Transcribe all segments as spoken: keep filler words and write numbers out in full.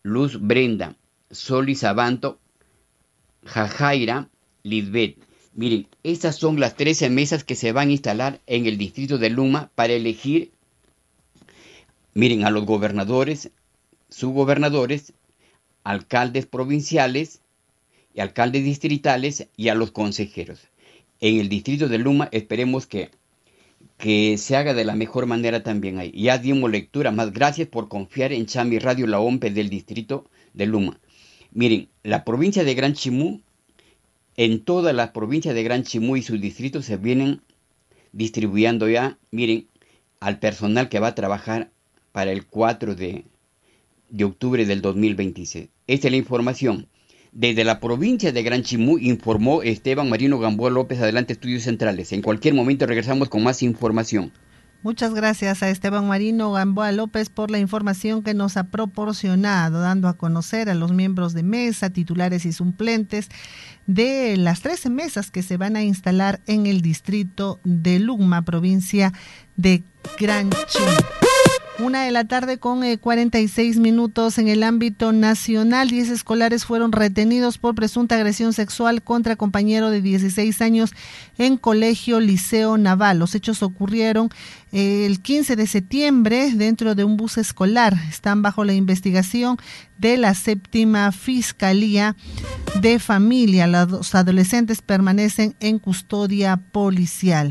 Luz Brenda, Solis Sabanto, Jajaira, Lisbeth. Miren, estas son las trece mesas que se van a instalar en el distrito de Luma para elegir, miren, a los gobernadores, subgobernadores, alcaldes provinciales y alcaldes distritales y a los consejeros. En el distrito de Luma esperemos que, que se haga de la mejor manera también ahí. Ya dimos lectura, más gracias por confiar en Chami Radio, la O M P E del distrito de Luma. Miren, la provincia de Gran Chimú, en toda la provincia de Gran Chimú y sus distritos se vienen distribuyendo ya, miren, al personal que va a trabajar para el cuatro de, de octubre del dos mil veintiséis. Esta es la información. Desde la provincia de Gran Chimú informó Esteban Marino Gamboa López. Adelante, Estudios Centrales. En cualquier momento regresamos con más información. Muchas gracias a Esteban Marino Gamboa López por la información que nos ha proporcionado, dando a conocer a los miembros de mesa, titulares y suplentes de las trece mesas que se van a instalar en el distrito de Luma, provincia de Gran Chimú. Una de la tarde con eh, cuarenta y seis minutos. En el ámbito nacional, diez escolares fueron retenidos por presunta agresión sexual contra compañero de dieciséis años en Colegio Liceo Naval. Los hechos ocurrieron eh, el quince de septiembre dentro de un bus escolar. Están bajo la investigación de la séptima Fiscalía de Familia. Los adolescentes permanecen en custodia policial.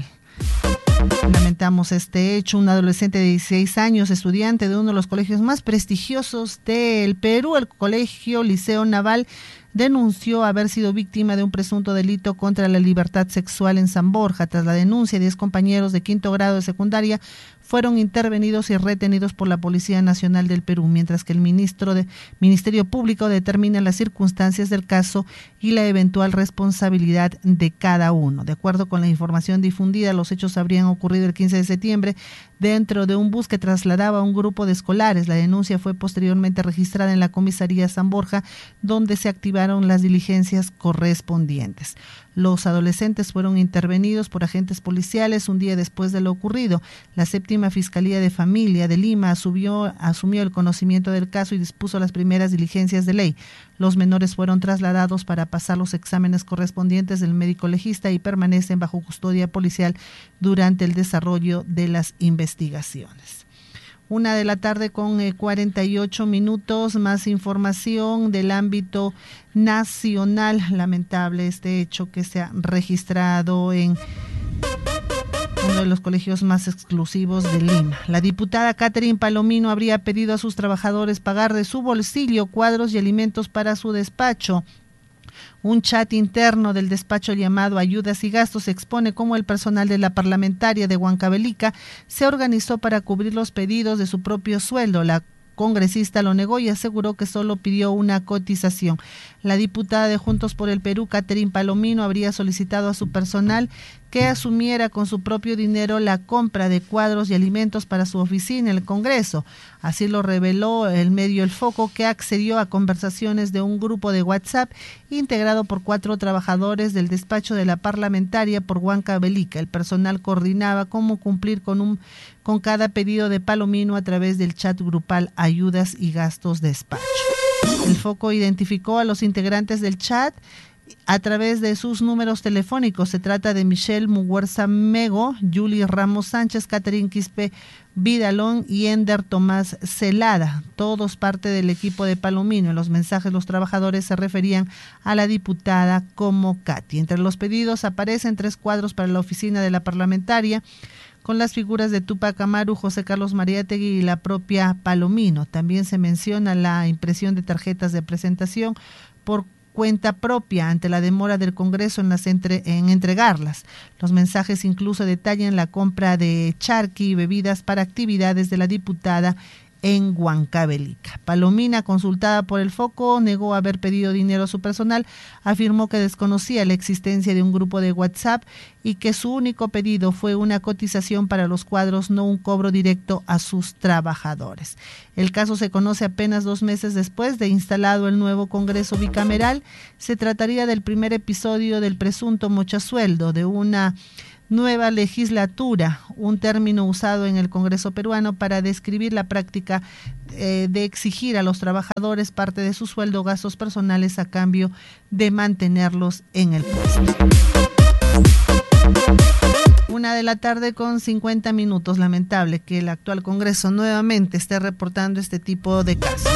Lamentamos este hecho. Un adolescente de dieciséis años, estudiante de uno de los colegios más prestigiosos del Perú, el Colegio Liceo Naval, denunció haber sido víctima de un presunto delito contra la libertad sexual en San Borja. Tras la denuncia, diez compañeros de quinto grado de secundaria fueron intervenidos y retenidos por la Policía Nacional del Perú, mientras que el ministro de Ministerio Público determina las circunstancias del caso y la eventual responsabilidad de cada uno. De acuerdo con la información difundida, los hechos habrían ocurrido el quince de septiembre dentro de un bus que trasladaba a un grupo de escolares. La denuncia fue posteriormente registrada en la comisaría San Borja, donde se activaron las diligencias correspondientes. Los adolescentes fueron intervenidos por agentes policiales un día después de lo ocurrido. La séptima Fiscalía de Familia de Lima asumió, asumió el conocimiento del caso y dispuso las primeras diligencias de ley. Los menores fueron trasladados para pasar los exámenes correspondientes del médico legista y permanecen bajo custodia policial durante el desarrollo de las investigaciones. Una de la tarde con eh, cuarenta y ocho minutos. Más información del ámbito nacional. Lamentable este hecho que se ha registrado en uno de los colegios más exclusivos de Lima. La diputada Catherine Palomino habría pedido a sus trabajadores pagar de su bolsillo cuadros y alimentos para su despacho. Un chat interno del despacho llamado Ayudas y Gastos expone cómo el personal de la parlamentaria de Huancavelica se organizó para cubrir los pedidos de su propio sueldo. La congresista lo negó y aseguró que solo pidió una cotización. La diputada de Juntos por el Perú, Catherine Palomino, habría solicitado a su personal que asumiera con su propio dinero la compra de cuadros y alimentos para su oficina en el Congreso. Así lo reveló el medio El Foco, que accedió a conversaciones de un grupo de WhatsApp integrado por cuatro trabajadores del despacho de la parlamentaria por Huancavelica. El personal coordinaba cómo cumplir con un con cada pedido de Palomino a través del chat grupal Ayudas y Gastos Despacho. El Foco identificó a los integrantes del chat a través de sus números telefónicos. Se trata de Michelle Muguerza Mego, Julie Ramos Sánchez, Catherine Quispe Vidalón y Ender Tomás Celada, todos parte del equipo de Palomino. En los mensajes los trabajadores se referían a la diputada como Katy. Entre los pedidos aparecen tres cuadros para la oficina de la parlamentaria, con las figuras de Tupac Amaru, José Carlos Mariátegui y la propia Palomino. También se menciona la impresión de tarjetas de presentación por cuenta propia ante la demora del Congreso en, las entre, en entregarlas. Los mensajes incluso detallan la compra de charqui y bebidas para actividades de la diputada en Huancavelica. Palomina, consultada por El Foco, negó haber pedido dinero a su personal, afirmó que desconocía la existencia de un grupo de WhatsApp y que su único pedido fue una cotización para los cuadros, no un cobro directo a sus trabajadores. El caso se conoce apenas dos meses después de instalado el nuevo Congreso bicameral. Se trataría del primer episodio del presunto mochasueldo de una nueva legislatura, un término usado en el Congreso peruano para describir la práctica eh, de exigir a los trabajadores parte de su sueldo o gastos personales a cambio de mantenerlos en el puesto. Una de la tarde con cincuenta minutos. Lamentable que el actual Congreso nuevamente esté reportando este tipo de casos.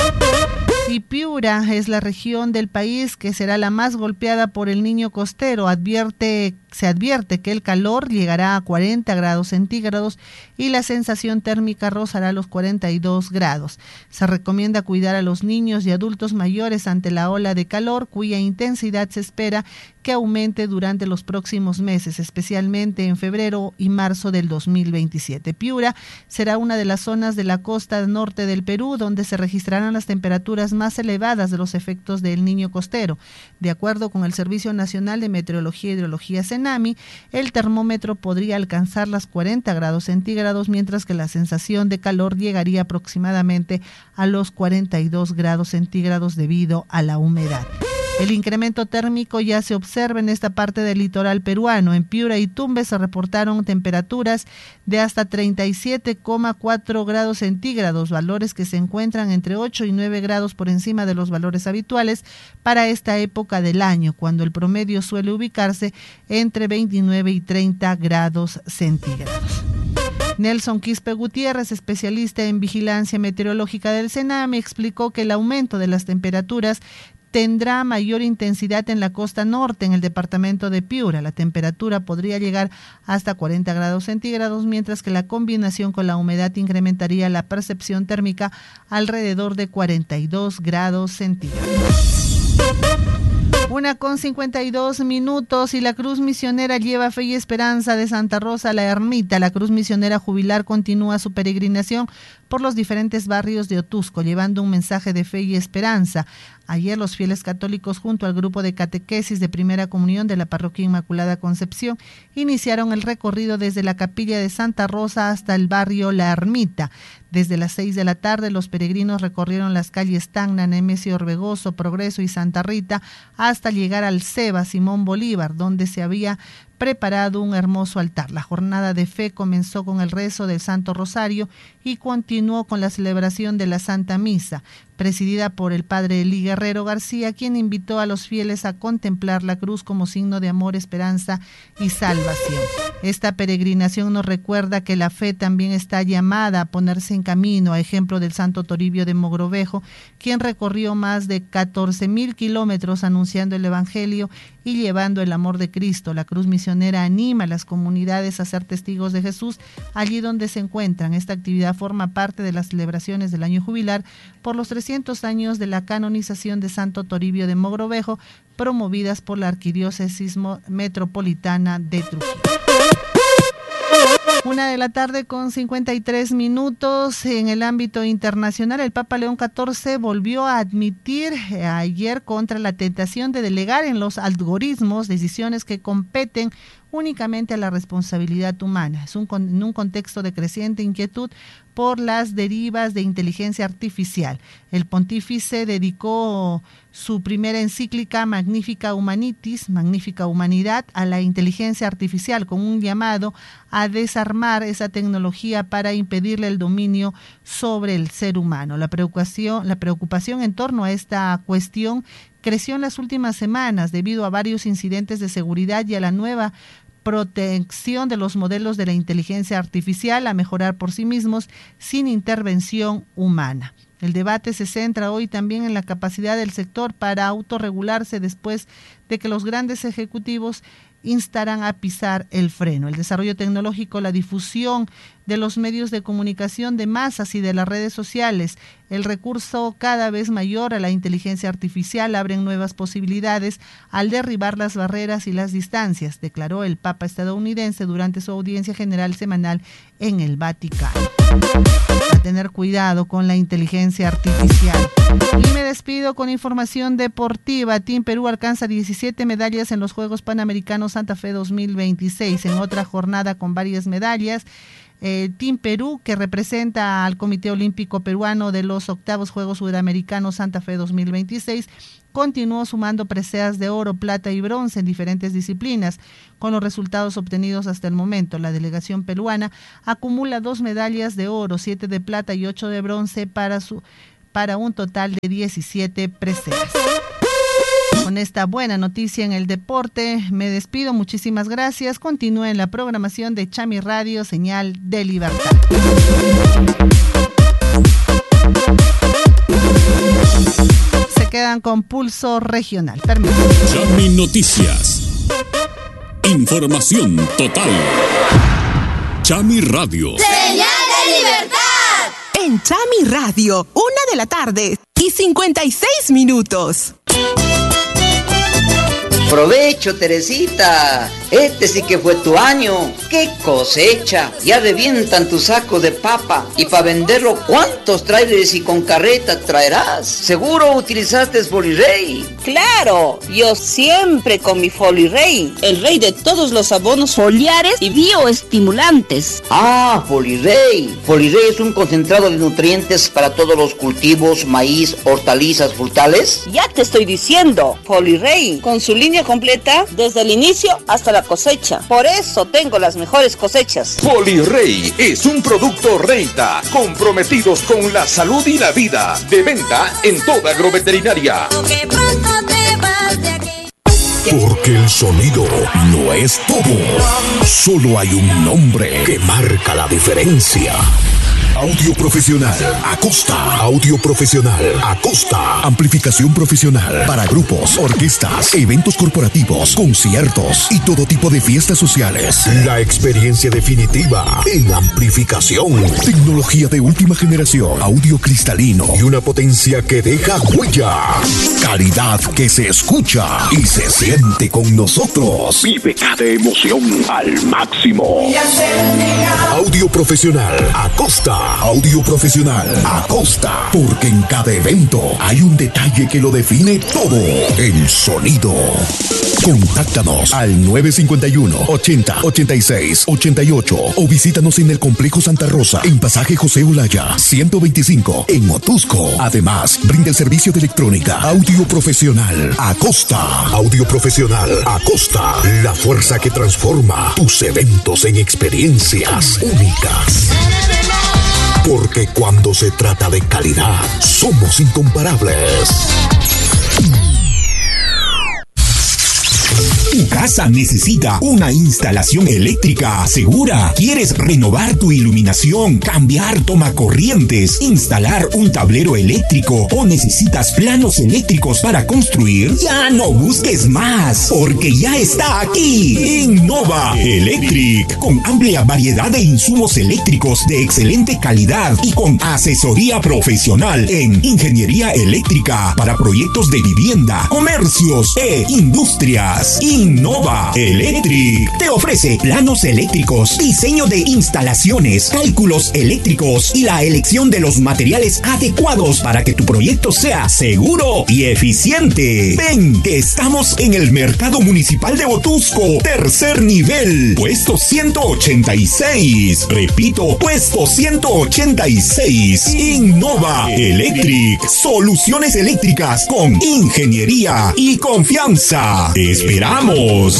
Y Piura es la región del país que será la más golpeada por el Niño costero. Advierte, se advierte que el calor llegará a cuarenta grados centígrados y la sensación térmica rozará los cuarenta y dos grados. Se recomienda cuidar a los niños y adultos mayores ante la ola de calor, cuya intensidad se espera que aumente durante los próximos meses, especialmente en febrero y marzo del dos mil veintisiete. Piura será una de las zonas de la costa norte del Perú donde se registrarán las temperaturas más elevadas de los efectos del Niño costero. De acuerdo con el Servicio Nacional de Meteorología y Hidrología CENAMI, el termómetro podría alcanzar las cuarenta grados centígrados, mientras que la sensación de calor llegaría aproximadamente a los cuarenta y dos grados centígrados debido a la humedad. El incremento térmico ya se observa en esta parte del litoral peruano. En Piura y Tumbes se reportaron temperaturas de hasta treinta y siete coma cuatro grados centígrados, valores que se encuentran entre ocho y nueve grados por encima de los valores habituales para esta época del año, cuando el promedio suele ubicarse entre veintinueve y treinta grados centígrados. Nelson Quispe Gutiérrez, especialista en vigilancia meteorológica del CENAMI, explicó que el aumento de las temperaturas tendrá mayor intensidad en la costa norte, en el departamento de Piura. La temperatura podría llegar hasta cuarenta grados centígrados, mientras que la combinación con la humedad incrementaría la percepción térmica alrededor de cuarenta y dos grados centígrados. Una con cincuenta y dos minutos y la Cruz Misionera lleva fe y esperanza de Santa Rosa a la ermita. La Cruz Misionera Jubilar continúa su peregrinación por los diferentes barrios de Otusco, llevando un mensaje de fe y esperanza. Ayer los fieles católicos, junto al grupo de catequesis de Primera Comunión de la Parroquia Inmaculada Concepción, iniciaron el recorrido desde la capilla de Santa Rosa hasta el barrio La Ermita. Desde las seis de la tarde, los peregrinos recorrieron las calles Tacna, Nemesio Orbegoso, Progreso y Santa Rita hasta llegar al Ceba Simón Bolívar, donde se había preparado un hermoso altar. La jornada de fe comenzó con el rezo del Santo Rosario y continuó con la celebración de la Santa Misa, presidida por el padre Eli Guerrero García, quien invitó a los fieles a contemplar la cruz como signo de amor, esperanza y salvación. Esta peregrinación nos recuerda que la fe también está llamada a ponerse en camino, a ejemplo del Santo Toribio de Mogrovejo, quien recorrió más de catorce mil kilómetros anunciando el Evangelio y llevando el amor de Cristo. La Cruz Misionera anima a las comunidades a ser testigos de Jesús allí donde se encuentran. Esta actividad forma parte de las celebraciones del año jubilar por los trescientos años de la canonización de Santo Toribio de Mogrovejo, promovidas por la Arquidiócesis Metropolitana de Trujillo. Una de la tarde con cincuenta y tres minutos. En el ámbito internacional, el Papa León catorce volvió a admitir ayer contra la tentación de delegar en los algoritmos decisiones que competen únicamente a la responsabilidad humana. Es un, en un contexto de creciente inquietud por las derivas de inteligencia artificial. El pontífice dedicó su primera encíclica Magnifica Humanitas, Magnífica Humanidad, a la inteligencia artificial, con un llamado a desarmar esa tecnología para impedirle el dominio sobre el ser humano. La preocupación, la preocupación en torno a esta cuestión creció en las últimas semanas debido a varios incidentes de seguridad y a la nueva protección de los modelos de la inteligencia artificial a mejorar por sí mismos sin intervención humana. El debate se centra hoy también en la capacidad del sector para autorregularse después de que los grandes ejecutivos instarán a pisar el freno. El desarrollo tecnológico, la difusión de los medios de comunicación de masas y de las redes sociales, el recurso cada vez mayor a la inteligencia artificial abren nuevas posibilidades al derribar las barreras y las distancias, declaró el Papa estadounidense durante su audiencia general semanal en el Vaticano. A tener cuidado con la inteligencia artificial. Y me despido con información deportiva. Team Perú alcanza diecisiete medallas en los Juegos Panamericanos Santa Fe dos mil veintiséis. En otra jornada con varias medallas, Eh, Team Perú, que representa al Comité Olímpico Peruano de los octavos Juegos Sudamericanos Santa Fe dos mil veintiséis, continuó sumando preseas de oro, plata y bronce en diferentes disciplinas. Con los resultados obtenidos hasta el momento, la delegación peruana acumula dos medallas de oro, siete de plata y ocho de bronce para, su, para un total de diecisiete preseas. Con esta buena noticia en el deporte, me despido. Muchísimas gracias. Continúe en la programación de Chami Radio, señal de libertad. Se quedan con Pulso Regional. Permítanme. Chami Noticias. Información total. Chami Radio. Señal de libertad. En Chami Radio, una de la tarde y cincuenta y seis minutos. Provecho, Teresita. Este sí que fue tu año. ¡Qué cosecha! Ya revientan tu saco de papa. Y para venderlo, ¿cuántos trailers y con carreta traerás? Seguro utilizaste Folirey. Claro, yo siempre con mi Folirey, el rey de todos los abonos foliares y bioestimulantes. Ah, Folirey. Folirey es un concentrado de nutrientes para todos los cultivos, maíz, hortalizas, frutales. Ya te estoy diciendo, Folirey, con su línea completa desde el inicio hasta la cosecha. Por eso tengo las mejores cosechas. Folirey es un producto Reita, comprometidos con la salud y la vida. De venta en toda agroveterinaria. Porque el sonido no es todo. Solo hay un nombre que marca la diferencia. Audio profesional, Acosta. Audio profesional, Acosta. Amplificación profesional para grupos, orquestas, eventos corporativos, conciertos y todo tipo de fiestas sociales. La experiencia definitiva en amplificación. Tecnología de última generación, audio cristalino y una potencia que deja huella. Calidad que se escucha y se siente con nosotros. Vive cada emoción al máximo. Audio profesional, Acosta. Audio profesional, Acosta. Porque en cada evento hay un detalle que lo define todo. El sonido. Contáctanos al nueve cinco uno, ochenta, ochenta y seis, ochenta y ocho o visítanos en el Complejo Santa Rosa en Pasaje José Olaya, ciento veinticinco en Otusco. Además, brinda el servicio de electrónica Audio Profesional, Acosta. Audio Profesional, Acosta. La fuerza que transforma tus eventos en experiencias únicas. Porque cuando se trata de calidad, somos incomparables. Tu casa necesita una instalación eléctrica segura. ¿Quieres renovar tu iluminación, cambiar tomacorrientes, instalar un tablero eléctrico o necesitas planos eléctricos para construir? Ya no busques más, porque ya está aquí Innova Electric, con amplia variedad de insumos eléctricos de excelente calidad y con asesoría profesional en ingeniería eléctrica para proyectos de vivienda, comercios e industrias. Innova Electric te ofrece planos eléctricos, diseño de instalaciones, cálculos eléctricos y la elección de los materiales adecuados para que tu proyecto sea seguro y eficiente. Ven, que estamos en el Mercado Municipal de Otusco, tercer nivel, puesto ciento ochenta y seis. Repito, puesto ciento ochenta y seis. Innova Electric, soluciones eléctricas con ingeniería y confianza. Te esperamos.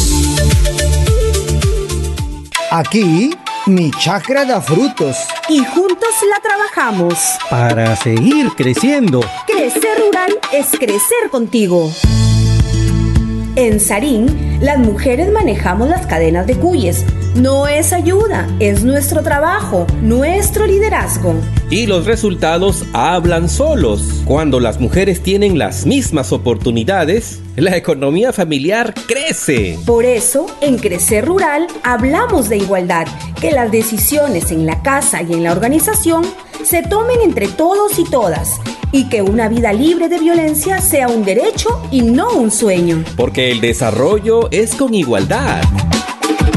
Aquí, mi chacra da frutos. Y juntos la trabajamos. Para seguir creciendo. Crecer rural es crecer contigo. En Sarín, las mujeres manejamos las cadenas de cuyes. No es ayuda, es nuestro trabajo, nuestro liderazgo. Y los resultados hablan solos. Cuando las mujeres tienen las mismas oportunidades, la economía familiar crece. Por eso, en Crecer Rural hablamos de igualdad, que las decisiones en la casa y en la organización se tomen entre todos y todas, y que una vida libre de violencia sea un derecho y no un sueño. Porque el desarrollo es con igualdad.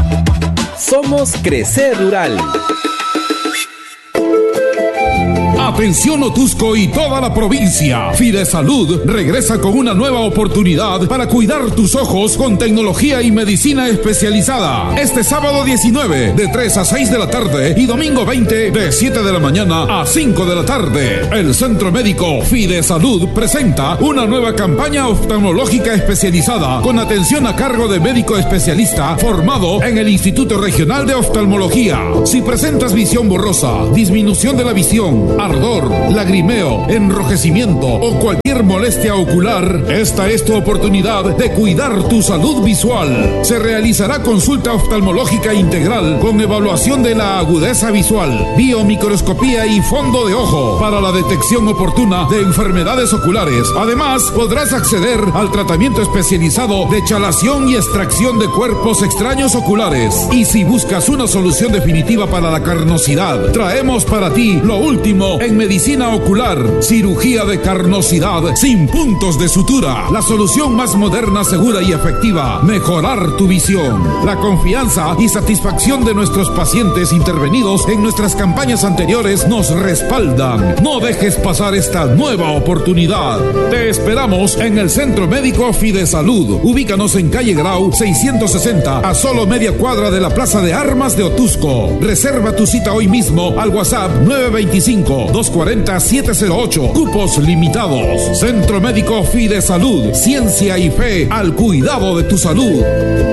Somos Crecer Rural. Atención Otusco y toda la provincia. Fidesalud regresa con una nueva oportunidad para cuidar tus ojos con tecnología y medicina especializada. Este sábado diecinueve de tres a seis de la tarde y domingo veinte de siete de la mañana a cinco de la tarde. El Centro Médico Fidesalud presenta una nueva campaña oftalmológica especializada con atención a cargo de médico especialista formado en el Instituto Regional de Oftalmología. Si presentas visión borrosa, disminución de la visión, ardor, lagrimeo, enrojecimiento o cualquier molestia ocular, esta es tu oportunidad de cuidar tu salud visual. Se realizará consulta oftalmológica integral con evaluación de la agudeza visual, biomicroscopía y fondo de ojo para la detección oportuna de enfermedades oculares. Además, podrás acceder al tratamiento especializado de chalación y extracción de cuerpos extraños oculares. Y si buscas una solución definitiva para la carnosidad, traemos para ti lo último en medicina ocular, cirugía de carnosidad sin puntos de sutura. La solución más moderna, segura y efectiva, mejorar tu visión. La confianza y satisfacción de nuestros pacientes intervenidos en nuestras campañas anteriores nos respaldan. No dejes pasar esta nueva oportunidad. Te esperamos en el Centro Médico Fidesalud. Ubícanos en calle Grau seiscientos sesenta, a solo media cuadra de la Plaza de Armas de Otusco. Reserva tu cita hoy mismo al WhatsApp nueve veinticinco, dos cuarenta, siete cero ocho. Cupos limitados. Centro Médico Fidesalud. Ciencia y fe al cuidado de tu salud.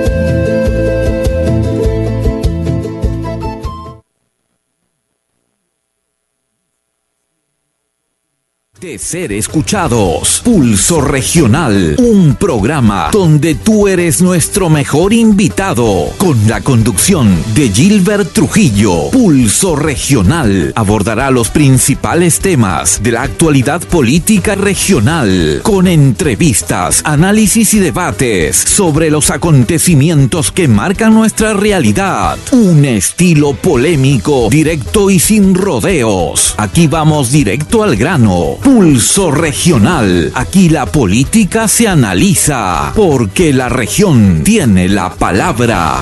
De ser escuchados, Pulso Regional, un programa donde tú eres nuestro mejor invitado, con la conducción de Gilbert Trujillo. Pulso Regional abordará los principales temas de la actualidad política regional, con entrevistas, análisis y debates sobre los acontecimientos que marcan nuestra realidad. Un estilo polémico, directo y sin rodeos. Aquí vamos directo al grano. Pulso Regional. Aquí la política se analiza, porque la región tiene la palabra.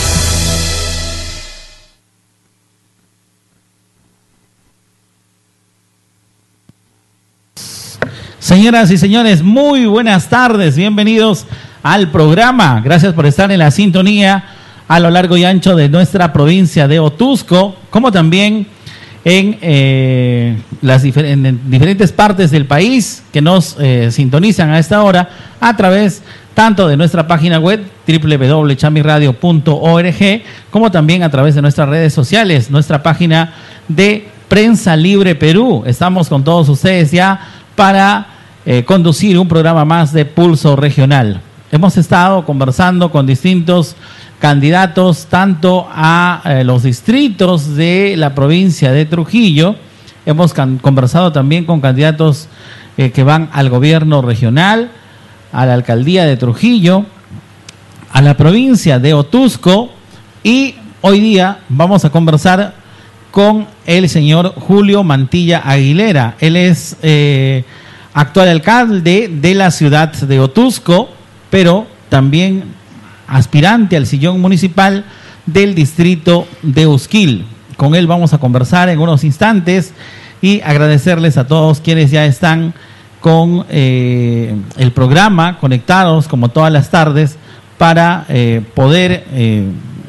Señoras y señores, muy buenas tardes. Bienvenidos al programa. Gracias por estar en la sintonía a lo largo y ancho de nuestra provincia de Otusco, como también en, eh, las difer- en diferentes partes del país que nos eh, sintonizan a esta hora a través tanto de nuestra página web doble u doble u doble punto chamiradio punto org como también a través de nuestras redes sociales, nuestra página de Prensa Libre Perú. Estamos con todos ustedes ya para eh, conducir un programa más de Pulso Regional. Hemos estado conversando con distintos candidatos tanto a eh, los distritos de la provincia de Trujillo. Hemos can- conversado también con candidatos eh, que van al gobierno regional, a la alcaldía de Trujillo, a la provincia de Otusco, y hoy día vamos a conversar con el señor Julio Mantilla Aguilera. Él es eh, actual alcalde de la ciudad de Otusco, pero también aspirante al sillón municipal del distrito de Usquil. Con él vamos a conversar en unos instantes y agradecerles a todos quienes ya están con eh, el programa, conectados como todas las tardes, para eh, poder eh,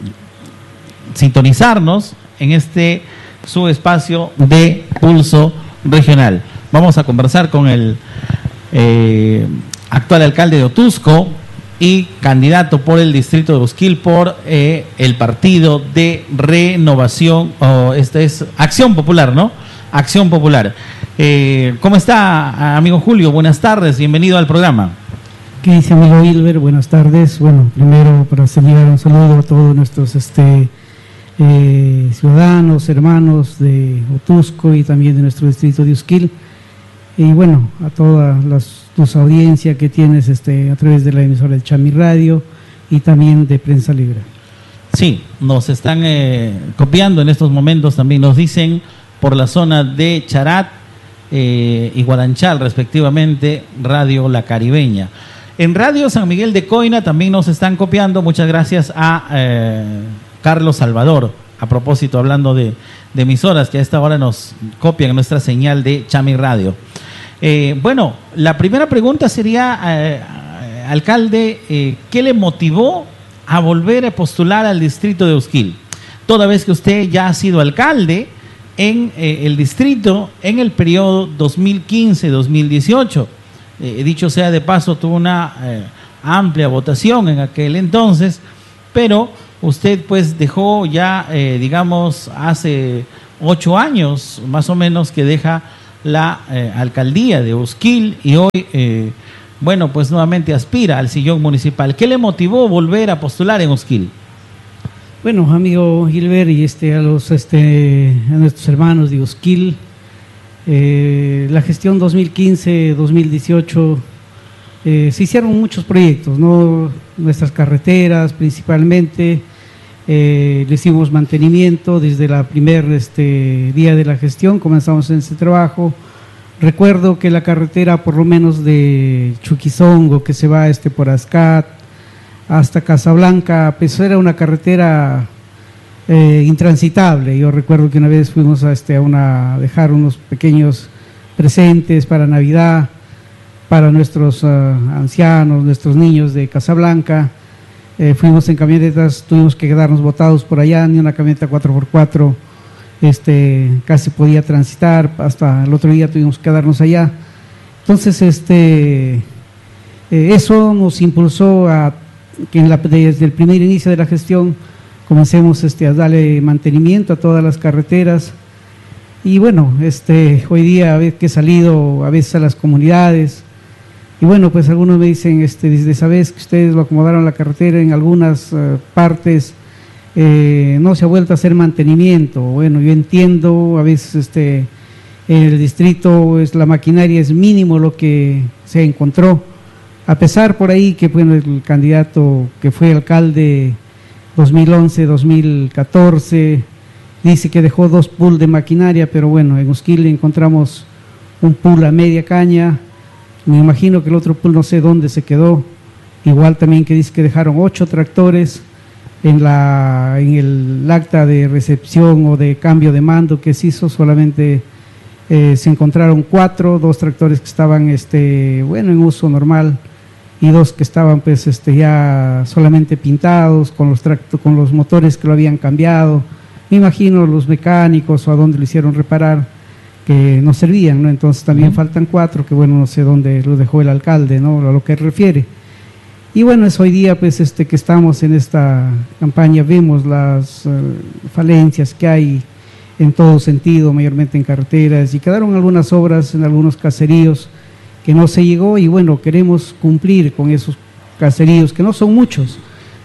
sintonizarnos en este su espacio de Pulso Regional. Vamos a conversar con el eh, actual alcalde de Otusco y candidato por el distrito de Usquil por eh, el Partido de Renovación, o este es Acción Popular, ¿no? Acción Popular. Eh, ¿Cómo está, amigo Julio? Buenas tardes, bienvenido al programa. ¿Qué dice, amigo Hilber? Buenas tardes. Bueno, primero para enviar un saludo a todos nuestros este, eh, ciudadanos, hermanos de Otusco y también de nuestro distrito de Usquil. Y bueno, a toda las, tus audiencia que tienes este, a través de la emisora del Chamiradio y también de Prensa Libre. Sí, nos están eh, copiando en estos momentos, también nos dicen por la zona de Charat eh, y Guaranchal, respectivamente, Radio La Caribeña. En Radio San Miguel de Coina también nos están copiando, muchas gracias a eh, Carlos Salvador, a propósito, hablando de, de emisoras que a esta hora nos copian nuestra señal de Chami Radio. Eh, bueno, la primera pregunta sería, eh, alcalde, eh, ¿qué le motivó a volver a postular al distrito de Usquil? Toda vez que usted ya ha sido alcalde en eh, el distrito en el periodo dos mil quince a dos mil dieciocho. Eh, dicho sea de paso, tuvo una eh, amplia votación en aquel entonces, pero usted pues dejó ya, eh, digamos, hace ocho años más o menos que deja la eh, alcaldía de Usquil y hoy, eh, bueno, pues nuevamente aspira al sillón municipal. ¿Qué le motivó volver a postular en Usquil? Bueno, amigo Gilbert, y este, a, los, este, a nuestros hermanos de Usquil, eh, la gestión dos mil quince a dos mil dieciocho eh, se hicieron muchos proyectos, ¿no? Nuestras carreteras principalmente, eh, le hicimos mantenimiento desde el primer este, día de la gestión, comenzamos en ese trabajo. Recuerdo que la carretera por lo menos de Chuquizongo, que se va este, por Ascat, hasta Casablanca, pues era una carretera eh, intransitable. Yo recuerdo que una vez fuimos a, este, a una, dejar unos pequeños presentes para Navidad, para nuestros uh, ancianos, nuestros niños de Casablanca. Eh, fuimos en camionetas, tuvimos que quedarnos botados por allá, ni una camioneta cuatro por cuatro este, casi podía transitar, hasta el otro día tuvimos que quedarnos allá. Entonces, este, eh, eso nos impulsó a que en la, desde el primer inicio de la gestión comencemos este, a darle mantenimiento a todas las carreteras. Y bueno, este, hoy día a veces que he salido a veces a las comunidades, y bueno, pues algunos me dicen, este, desde esa vez que ustedes lo acomodaron la carretera en algunas uh, partes, eh, no se ha vuelto a hacer mantenimiento. Bueno, yo entiendo, a veces este, en el distrito es, la maquinaria es mínimo lo que se encontró, a pesar por ahí que bueno, el candidato que fue alcalde dos mil once a dos mil catorce dice que dejó dos pools de maquinaria, pero bueno, en Usquil encontramos un pool a media caña, me imagino que el otro pool no sé dónde se quedó, igual también que dice que dejaron ocho tractores en, la, en el acta de recepción o de cambio de mando que se hizo, solamente eh, se encontraron cuatro, dos tractores que estaban este, bueno, en uso normal, y dos que estaban pues este, ya solamente pintados, con los, tracto, con los motores que lo habían cambiado. Me imagino los mecánicos o a dónde lo hicieron reparar, que no servían, ¿no? Entonces también uh-huh. faltan cuatro, que bueno, no sé dónde lo dejó el alcalde, ¿no? A lo que refiere. Y bueno, es hoy día pues este que estamos en esta campaña, vemos las uh, falencias que hay en todo sentido, mayormente en carreteras, y quedaron algunas obras en algunos caseríos que no se llegó, y bueno, queremos cumplir con esos caseríos, que no son muchos,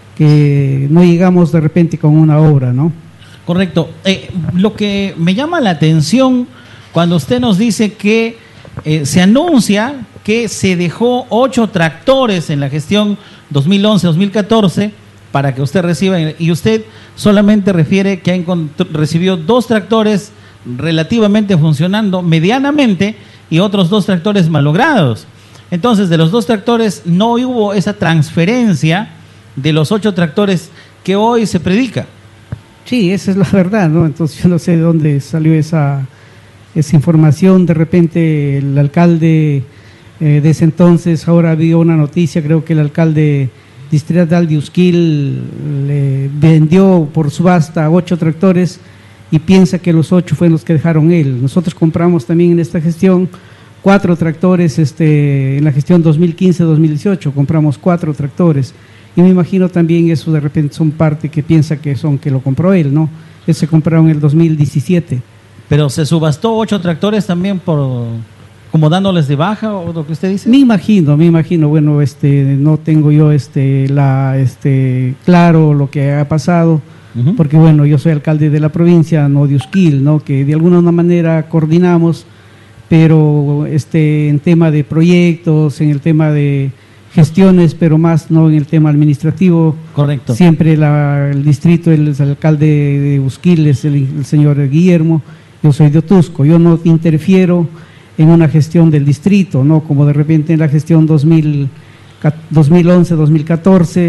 que no llegamos de repente con una obra, ¿no? Correcto. Eh, lo que me llama la atención cuando usted nos dice que eh, se anuncia que se dejó ocho tractores en la gestión dos mil once a dos mil catorce para que usted reciba, y usted solamente refiere que ha recibió dos tractores relativamente funcionando medianamente, y otros dos tractores malogrados. Entonces, de los dos tractores no hubo esa transferencia de los ocho tractores que hoy se predica. Sí, esa es la verdad, ¿no? Entonces yo no sé de dónde salió esa, esa información. De repente el alcalde eh, de ese entonces, ahora vio una noticia, creo que el alcalde distrital de Usquil le vendió por subasta ocho tractores y piensa que los ocho fueron los que dejaron él. Nosotros compramos también en esta gestión cuatro tractores, este, en la gestión dos mil quince a dos mil dieciocho compramos cuatro tractores, y me imagino también eso de repente son parte que piensa que son que lo compró él, ¿no? Ese se compraron en el dos mil diecisiete. Pero se subastó ocho tractores también por como dándoles de baja, o lo que usted dice. Me imagino, me imagino, bueno, este, no tengo yo este, la, este, claro lo que ha pasado. Porque bueno, yo soy alcalde de la provincia, no de Usquil, ¿no? Que de alguna manera coordinamos, pero este, en tema de proyectos, en el tema de gestiones, pero más no en el tema administrativo. Correcto. Siempre la, el distrito, el, el alcalde de Usquil es el, el señor Guillermo, yo soy de Otusco, yo no interfiero en una gestión del distrito, ¿no? Como de repente en la gestión dos mil once, dos mil catorce,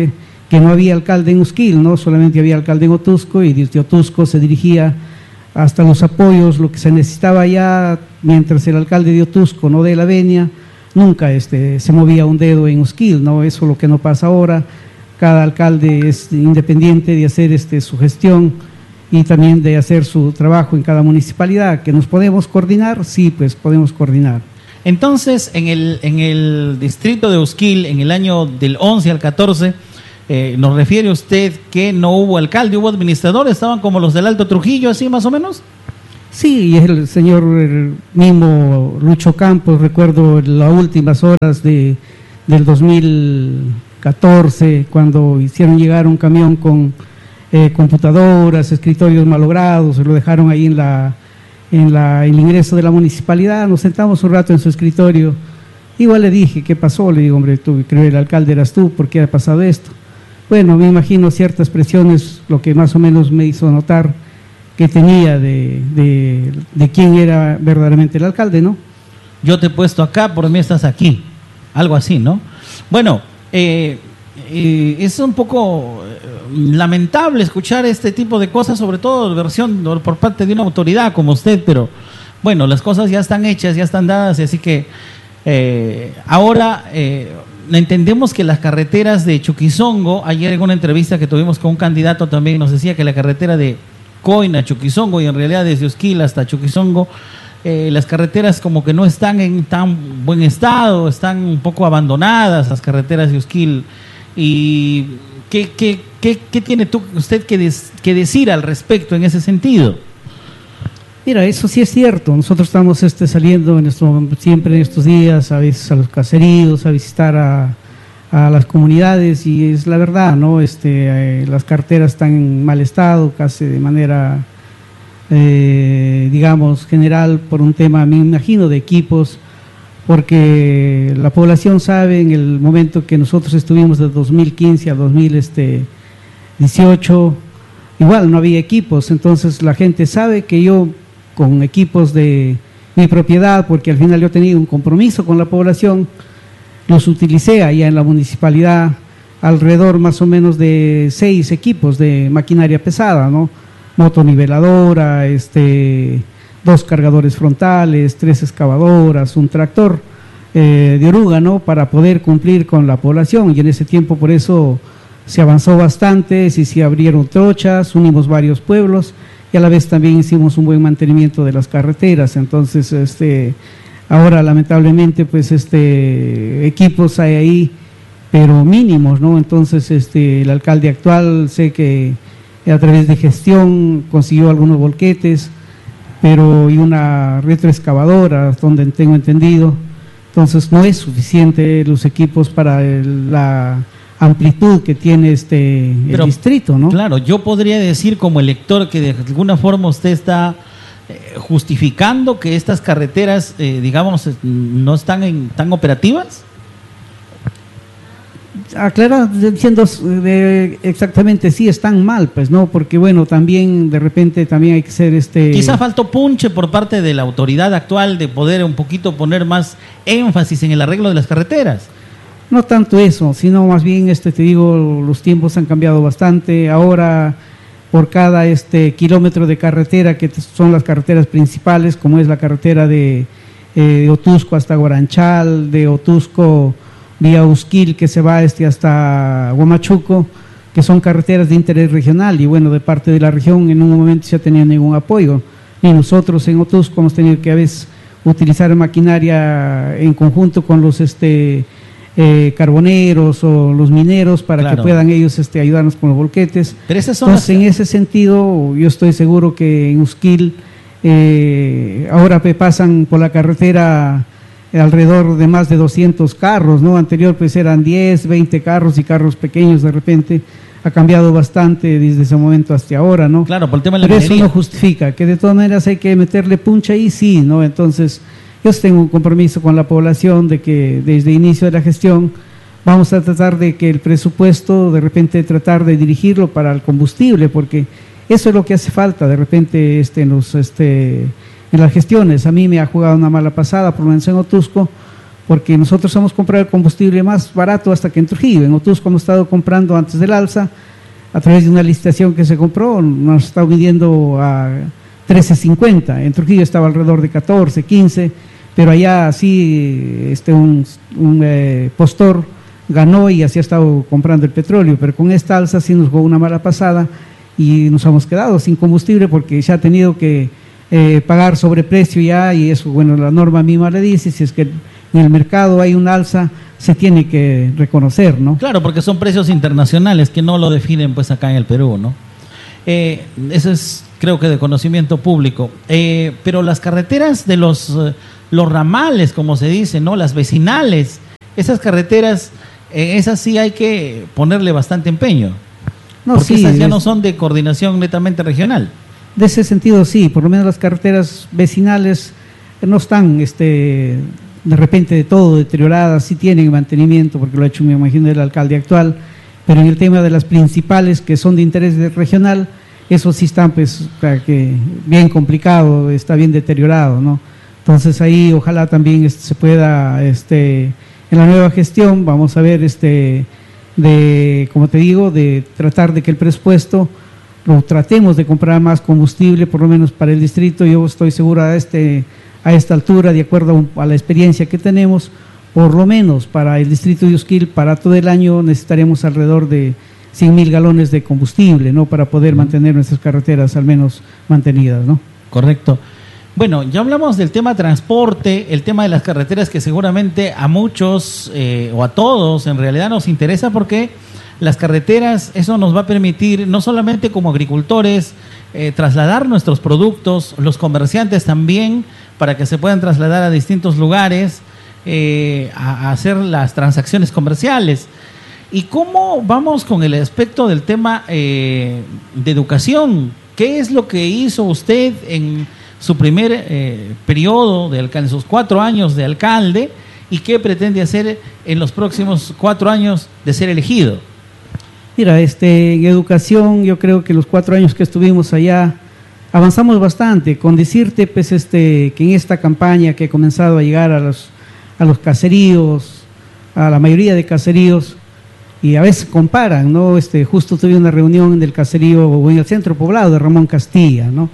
que no había alcalde en Usquil, ¿no? Solamente había alcalde en Otusco, y desde Otusco se dirigía hasta los apoyos, lo que se necesitaba allá, mientras el alcalde de Otusco no de la venia, nunca este, se movía un dedo en Usquil, ¿no? Eso es lo que no pasa ahora. Cada alcalde es independiente de hacer este, su gestión y también de hacer su trabajo en cada municipalidad. ¿Que nos podemos coordinar? Sí, pues podemos coordinar. Entonces, en el, en el distrito de Usquil, en el año del once al catorce, eh, ¿nos refiere usted que no hubo alcalde, hubo administrador? ¿Estaban como los del Alto Trujillo, así más o menos? Sí, y el señor el mismo Lucho Campos, recuerdo las últimas horas de, del dos mil catorce, cuando hicieron llegar un camión con eh, computadoras, escritorios malogrados, se lo dejaron ahí en la en la el ingreso de la municipalidad. Nos sentamos un rato en su escritorio, igual le dije, ¿qué pasó? Le digo, hombre, tú, creo que el alcalde eras tú, ¿por qué ha pasado esto? Bueno, me imagino ciertas presiones, lo que más o menos me hizo notar que tenía de, de, de quién era verdaderamente el alcalde, ¿no? Yo te he puesto acá, por mí estás aquí, algo así, ¿no? Bueno, eh, eh, es un poco lamentable escuchar este tipo de cosas, sobre todo versión por parte de una autoridad como usted, pero bueno, las cosas ya están hechas, ya están dadas, así que eh, ahora eh, entendemos que las carreteras de Chuquizongo, ayer en una entrevista que tuvimos con un candidato también nos decía que la carretera de Coina, Chuquizongo, y en realidad desde Usquil hasta Chuquizongo, eh, las carreteras como que no están en tan buen estado, están un poco abandonadas las carreteras de Usquil. ¿Y qué, qué, qué, qué tiene tú, usted que, des, que decir al respecto en ese sentido? Mira, eso sí es cierto. Nosotros estamos este, saliendo en esto, siempre en estos días, a veces a los caseríos, a visitar a, a las comunidades, y es la verdad, ¿no? Este, eh, las carreteras están en mal estado, casi de manera, eh, digamos, general, por un tema, me imagino, de equipos, porque la población sabe, en el momento que nosotros estuvimos de dos mil quince a dos mil dieciocho, igual no había equipos, entonces la gente sabe que yo con equipos de mi propiedad, porque al final yo he tenido un compromiso con la población, los utilicé allá en la municipalidad, alrededor más o menos de seis equipos de maquinaria pesada, ¿no? Motoniveladora, este, dos cargadores frontales, tres excavadoras, un tractor eh, de oruga, ¿no? Para poder cumplir con la población, y en ese tiempo por eso se avanzó bastante, sí, se abrieron trochas, unimos varios pueblos, y a la vez también hicimos un buen mantenimiento de las carreteras. Entonces, este... ahora, lamentablemente, pues este equipos hay ahí, pero mínimos, ¿no? Entonces, este el alcalde actual, sé que a través de gestión consiguió algunos volquetes, pero y una retroexcavadora, donde tengo entendido. Entonces, no es suficiente los equipos para el, la amplitud que tiene este el pero, distrito, ¿no? Claro, yo podría decir como elector que de alguna forma usted está justificando que estas carreteras, eh, digamos, no están en, tan operativas. Aclara, diciendo eh, exactamente, sí están mal, pues, ¿no? Porque bueno, también de repente también hay que ser este... Quizá faltó punche por parte de la autoridad actual de poder un poquito poner más énfasis en el arreglo de las carreteras. No tanto eso, sino más bien, este, te digo, los tiempos han cambiado bastante. Ahora, por cada este kilómetro de carretera, que son las carreteras principales, como es la carretera de, eh, de Otusco hasta Guaranchal, de Otusco vía Usquil, que se va este hasta Huamachuco, que son carreteras de interés regional, y bueno, de parte de la región en un momento se ha tenido ningún apoyo, y nosotros en Otusco hemos tenido que a veces utilizar maquinaria en conjunto con los este Eh, carboneros o los mineros para claro. que puedan ellos este, ayudarnos con los volquetes. Pero esas son Entonces, las... en ese sentido, yo estoy seguro que en Usquil eh, ahora pasan por la carretera alrededor de más de doscientos carros, ¿no? Anterior pues eran diez, veinte carros y carros pequeños. De repente ha cambiado bastante desde ese momento hasta ahora, ¿no? Claro, por el tema de la Pero minería. Eso no justifica, que de todas maneras hay que meterle puncha ahí, sí, ¿no? Entonces, yo tengo un compromiso con la población de que desde el inicio de la gestión vamos a tratar de que el presupuesto, de repente tratar de dirigirlo para el combustible, porque eso es lo que hace falta de repente este, en, los, este, en las gestiones. A mí me ha jugado una mala pasada, por lo menos en Otusco, porque nosotros hemos comprado el combustible más barato hasta que en Trujillo. En Otusco hemos estado comprando antes del alza, a través de una licitación que se compró, nos está midiendo a trece cincuenta. En Trujillo estaba alrededor de catorce, quince, pero allá sí este, un, un eh, postor ganó y así ha estado comprando el petróleo, pero con esta alza sí nos jugó una mala pasada y nos hemos quedado sin combustible porque ya ha tenido que eh, pagar sobreprecio ya, y eso, bueno, la norma misma le dice, si es que en el mercado hay un alza, se tiene que reconocer, ¿no? Claro, porque son precios internacionales que no lo definen pues acá en el Perú, ¿no? Eh, eso es, creo que de conocimiento público. Eh, pero las carreteras de los, eh, los ramales, como se dice, ¿no? Las vecinales, esas carreteras, eh, esas sí hay que ponerle bastante empeño. No, porque sí, esas ya es... no son de coordinación netamente regional. De ese sentido, sí, por lo menos las carreteras vecinales no están, este... de repente de todo deterioradas, sí tienen mantenimiento, porque lo ha hecho, me imagino, el alcalde actual, pero en el tema de las principales que son de interés regional, eso sí está pues que bien complicado, está bien deteriorado, ¿no? Entonces ahí ojalá también este, se pueda, este, en la nueva gestión, vamos a ver, este, de, como te digo, de tratar de que el presupuesto lo tratemos de comprar más combustible, por lo menos para el distrito. Yo estoy segura de este a esta altura, de acuerdo a la experiencia que tenemos, por lo menos para el distrito de Usquil, para todo el año necesitaremos alrededor de cien mil galones de combustible, ¿no? Para poder mantener nuestras carreteras al menos mantenidas, ¿no? Correcto. Bueno, ya hablamos del tema transporte, el tema de las carreteras, que seguramente a muchos eh, o a todos en realidad nos interesa, porque las carreteras, eso nos va a permitir no solamente como agricultores eh, trasladar nuestros productos, los comerciantes también, para que se puedan trasladar a distintos lugares, eh, a, a hacer las transacciones comerciales. ¿Y cómo vamos con el aspecto del tema eh, de educación? ¿Qué es lo que hizo usted en su primer eh, periodo, de alcalde, en sus cuatro años de alcalde, y qué pretende hacer en los próximos cuatro años de ser elegido? Mira, este, en educación yo creo que los cuatro años que estuvimos allá avanzamos bastante, con decirte pues este que en esta campaña que he comenzado a llegar a los, a los caseríos, a la mayoría de caseríos, y a veces comparan, ¿no? Este, justo tuve una reunión del caserío o en el centro poblado de Ramón Castilla, ¿no?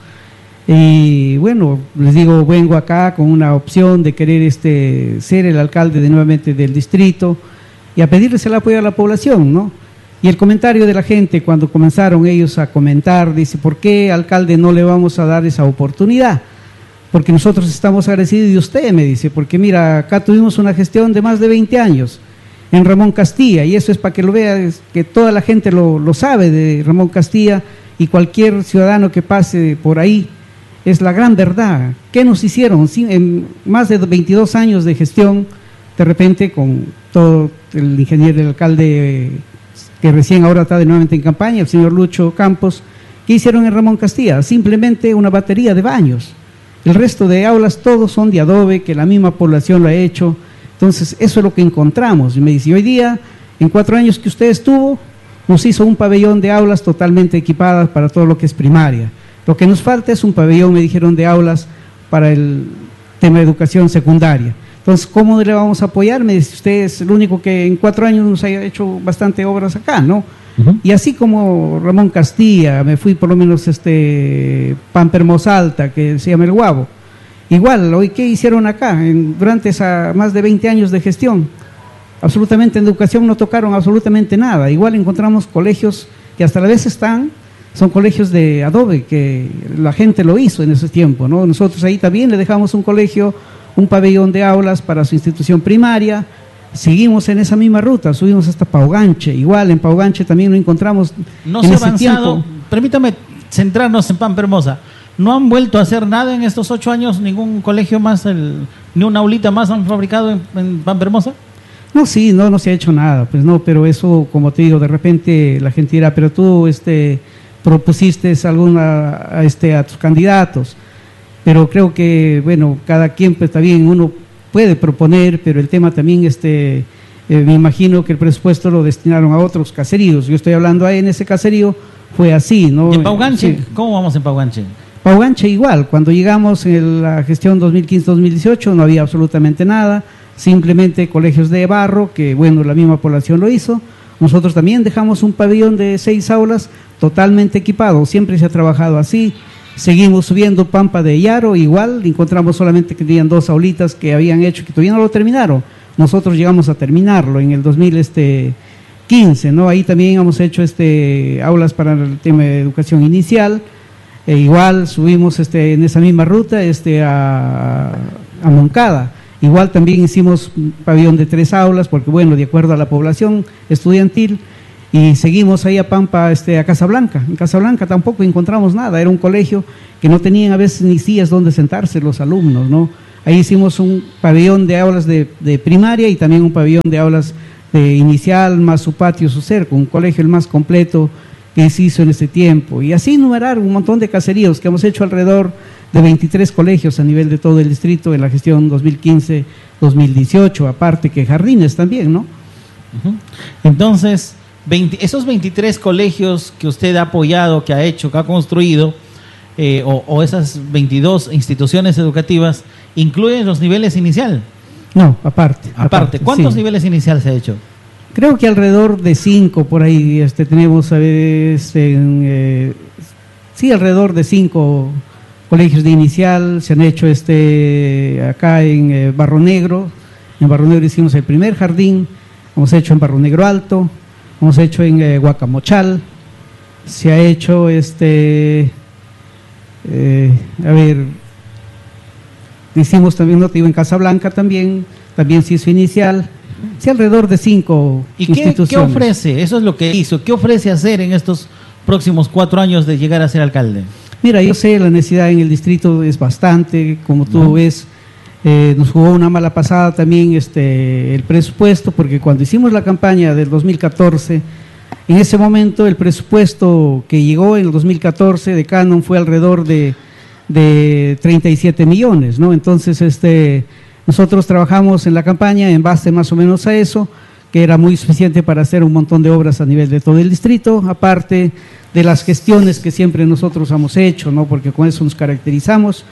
Y bueno, les digo, vengo acá con una opción de querer este ser el alcalde de nuevamente del distrito y a pedirles el apoyo a la población, ¿no? Y el comentario de la gente cuando comenzaron ellos a comentar, dice, ¿por qué, alcalde, no le vamos a dar esa oportunidad? Porque nosotros estamos agradecidos de usted, me dice, porque mira, acá tuvimos una gestión de más de veinte años en Ramón Castilla, y eso es para que lo vea, que toda la gente lo, lo sabe de Ramón Castilla, y cualquier ciudadano que pase por ahí, es la gran verdad. ¿Qué nos hicieron? En más de veintidós años de gestión, de repente con todo el ingeniero, el alcalde que recién ahora está de nuevamente en campaña, el señor Lucho Campos, ¿qué hicieron en Ramón Castilla? Simplemente una batería de baños. El resto de aulas todos son de adobe, que la misma población lo ha hecho. Entonces eso es lo que encontramos. Y me dice, hoy día, en cuatro años que usted estuvo, nos hizo un pabellón de aulas totalmente equipadas para todo lo que es primaria. Lo que nos falta es un pabellón, me dijeron, de aulas para el tema de educación secundaria. Entonces, ¿cómo le vamos a apoyar? Me dice, usted es el único que en cuatro años nos haya hecho bastante obras acá, ¿no? Uh-huh. Y así como Ramón Castilla, me fui por lo menos este Pampermos Alta, que se llama El Guabo. Igual, hoy, ¿qué hicieron acá en, durante esa más de veinte años de gestión? Absolutamente en educación no tocaron absolutamente nada. Igual encontramos colegios que hasta la vez están, son colegios de adobe, que la gente lo hizo en ese tiempo, ¿no? Nosotros ahí también le dejamos un colegio, un pabellón de aulas para su institución primaria. Seguimos en esa misma ruta, subimos hasta Pauganche, igual en Pauganche también lo encontramos. No en se ha ese avanzado, tiempo. Permítame centrarnos en Pampa Hermosa. ¿No han vuelto a hacer nada en estos ocho años? ¿Ningún colegio más, el, ni una aulita más han fabricado en, en Pampa Hermosa? No, sí, no, no se ha hecho nada, pues no, pero eso, como te digo, de repente la gente dirá, pero tú este, propusiste alguna, a, este, a tus candidatos, pero creo que, bueno, cada quien pues también uno puede proponer, pero el tema también, este, eh, me imagino que el presupuesto lo destinaron a otros caseríos. Yo estoy hablando ahí en ese caserío, fue así, ¿no? ¿Y en Pauganche? Sí. ¿Cómo vamos en Pauganche? Pauganche igual, cuando llegamos en la gestión dos mil quince dos mil dieciocho no había absolutamente nada, simplemente colegios de barro, que bueno, la misma población lo hizo. Nosotros también dejamos un pabellón de seis aulas totalmente equipado, siempre se ha trabajado así. Seguimos subiendo Pampa de Yaro, igual, encontramos solamente que tenían dos aulitas que habían hecho, que todavía no lo terminaron. Nosotros llegamos a terminarlo en el dos mil quince, ¿no? Ahí también hemos hecho este aulas para el tema de educación inicial. E igual subimos este en esa misma ruta este a, a Moncada. Igual también hicimos un pabellón de tres aulas, porque bueno, de acuerdo a la población estudiantil, y seguimos ahí a Pampa, este, a Casablanca. En Casablanca tampoco encontramos nada, era un colegio que no tenían a veces ni sillas donde sentarse los alumnos, ¿no? Ahí hicimos un pabellón de aulas de, de primaria y también un pabellón de aulas de inicial, más su patio, su cerco, un colegio el más completo que se hizo en ese tiempo. Y así enumerar un montón de caseríos que hemos hecho alrededor de veintitrés colegios a nivel de todo el distrito en la gestión dos mil quince dos mil dieciocho, aparte que jardines también, ¿no? Uh-huh. Entonces, veinte, esos veintitrés colegios que usted ha apoyado, que ha hecho, que ha construido, eh, o, o esas veintidós instituciones educativas, ¿incluyen los niveles inicial? No, aparte. Aparte, aparte ¿cuántos sí. niveles inicial se ha hecho? Creo que alrededor de cinco por ahí este, tenemos, a ver, este, eh, sí, alrededor de cinco colegios de inicial. Se han hecho este acá en eh, Barro Negro. En Barro Negro hicimos el primer jardín, hemos hecho en Barro Negro Alto, hemos hecho en eh, Huacamochal, se ha hecho este, eh, a ver, hicimos también, no te digo, en Casablanca también, también se hizo inicial. Sí, alrededor de cinco ¿Y instituciones. qué, qué ofrece? Eso es lo que hizo. ¿Qué ofrece hacer en estos próximos cuatro años de llegar a ser alcalde? Mira, yo sé, la necesidad en el distrito es bastante, como tú ¿No? ves, eh, nos jugó una mala pasada también este el presupuesto, porque cuando hicimos la campaña del dos mil catorce, en ese momento el presupuesto que llegó en el dos mil catorce de Canon fue alrededor de, de treinta y siete millones, ¿no? Entonces, este... nosotros trabajamos en la campaña en base más o menos a eso, que era muy suficiente para hacer un montón de obras a nivel de todo el distrito, aparte de las gestiones que siempre nosotros hemos hecho, ¿no? Porque con eso nos caracterizamos,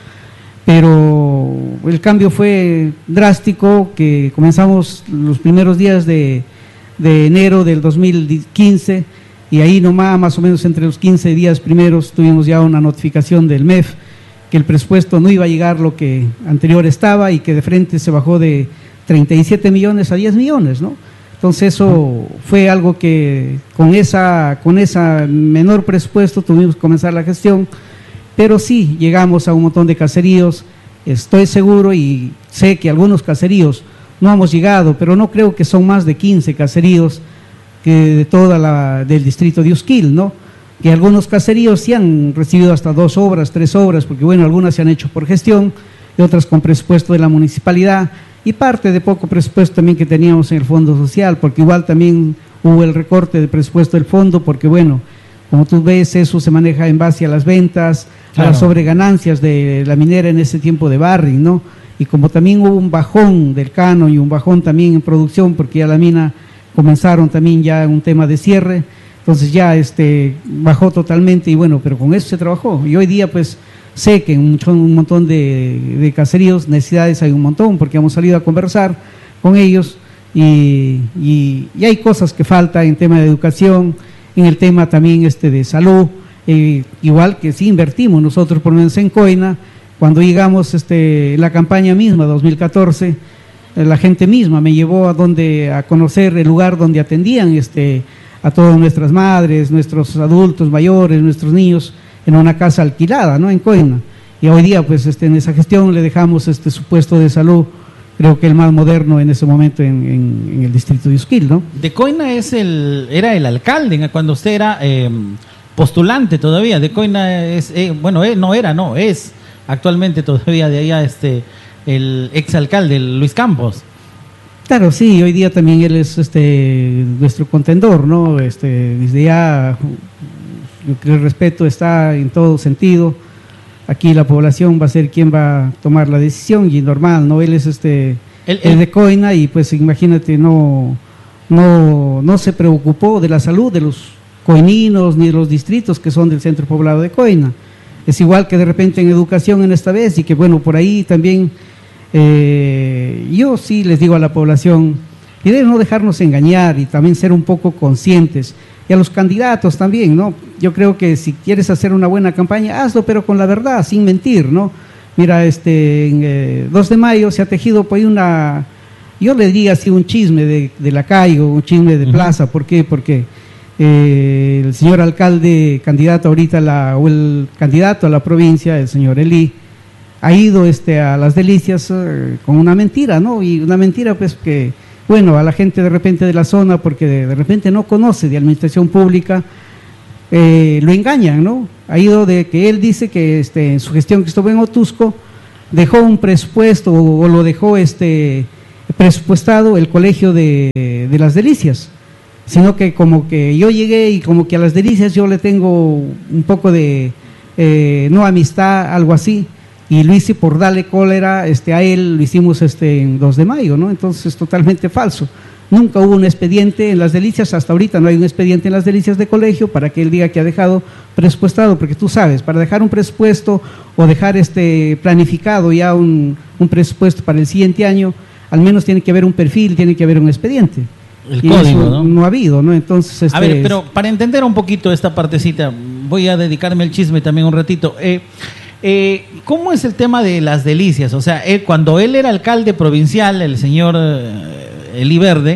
pero el cambio fue drástico, que comenzamos los primeros días de, de enero del dos mil quince, y ahí nomás, más o menos entre los quince días primeros, tuvimos ya una notificación del M E F, que el presupuesto no iba a llegar lo que anterior estaba y que de frente se bajó de treinta y siete millones a diez millones, ¿no? Entonces eso fue algo que con esa con esa menor presupuesto tuvimos que comenzar la gestión, pero sí llegamos a un montón de caseríos, estoy seguro y sé que algunos caseríos no hemos llegado, pero no creo que son más de quince caseríos que de toda la del distrito de Usquil, ¿no? Que algunos caseríos sí han recibido hasta dos obras, tres obras, porque bueno, algunas se han hecho por gestión y otras con presupuesto de la municipalidad y parte de poco presupuesto también que teníamos en el Fondo Social, porque igual también hubo el recorte de presupuesto del fondo, porque bueno, como tú ves, eso se maneja en base a las ventas, claro, a las sobreganancias de la minera en ese tiempo de barring, ¿no? Y como también hubo un bajón del canon y un bajón también en producción, porque ya la mina comenzaron también ya un tema de cierre, entonces ya este bajó totalmente y bueno, pero con eso se trabajó. Y hoy día pues sé que en un, un montón de, de caseríos, necesidades hay un montón, porque hemos salido a conversar con ellos y, y, y hay cosas que faltan en tema de educación, en el tema también este de salud, eh, igual que sí invertimos nosotros por lo menos en Coina, cuando llegamos este la campaña misma dos mil catorce, eh, la gente misma me llevó a donde a conocer el lugar donde atendían este a todas nuestras madres, nuestros adultos mayores, nuestros niños, en una casa alquilada, ¿no? En Coina. Y hoy día, pues, este, en esa gestión le dejamos este su puesto de salud, creo que el más moderno en ese momento en, en, en el distrito de Usquil, ¿no? De Coina es el, era el alcalde cuando usted era eh, postulante todavía. De Coina es, eh, bueno, eh, no era, no, es actualmente todavía de allá este el exalcalde Luis Campos. Claro, sí, hoy día también él es este nuestro contendor, ¿no? Este, desde ya yo creo que el respeto está en todo sentido. Aquí la población va a ser quien va a tomar la decisión y normal, ¿no? Él es este el, el, de Coina y pues imagínate, no, no, no se preocupó de la salud de los coininos ni de los distritos que son del centro poblado de Coina. Es igual que de repente en educación en esta vez y que bueno, por ahí también Eh, yo sí les digo a la población que deben no dejarnos engañar y también ser un poco conscientes, y a los candidatos también, ¿no? Yo creo que si quieres hacer una buena campaña, hazlo, pero con la verdad, sin mentir, ¿no? Mira, este, en eh, dos de mayo se ha tejido por ahí una, yo le diría así, un chisme de, de la calle, o un chisme de uh-huh. plaza. ¿Por qué? Porque eh, el señor alcalde, candidato ahorita, a la, o el candidato a la provincia, el señor Eli, ha ido este, a Las Delicias eh, con una mentira, ¿no? Y una mentira pues que, bueno, a la gente de repente de la zona, porque de, de repente no conoce de administración pública, eh, lo engañan, ¿no? Ha ido de que él dice que este, en su gestión que estuvo en Otusco, dejó un presupuesto o, o lo dejó este presupuestado el colegio de, de Las Delicias, sino que como que yo llegué y como que a Las Delicias yo le tengo un poco de, eh, no amistad, algo así, y lo hice por darle cólera este, a él, lo hicimos este, en dos de mayo, ¿no? Entonces es totalmente falso. Nunca hubo un expediente en Las Delicias, hasta ahorita no hay un expediente en Las Delicias de colegio para que él diga que ha dejado presupuestado, porque tú sabes, para dejar un presupuesto o dejar este planificado ya un, un presupuesto para el siguiente año, al menos tiene que haber un perfil, tiene que haber un expediente. El y código, eso ¿no? No ha habido, ¿no? Entonces, este a ver, pero para entender un poquito esta partecita, voy a dedicarme al chisme también un ratito. Eh, eh, ¿Cómo es el tema de Las Delicias? O sea, él, cuando él era alcalde provincial, el señor eh, Eli Verde,